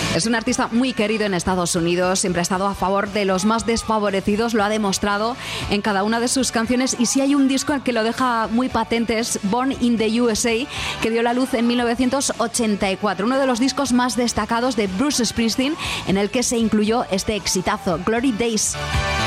Es un artista muy querido en Estados Unidos, siempre ha estado a favor de los más desfavorecidos, lo ha demostrado en cada una de sus canciones, y si hay un disco que lo deja muy patente es Born in the USA, que dio la luz en 1984, uno de los discos más destacados de Bruce Springsteen, en el que se incluyó este exitazo, Glory Days.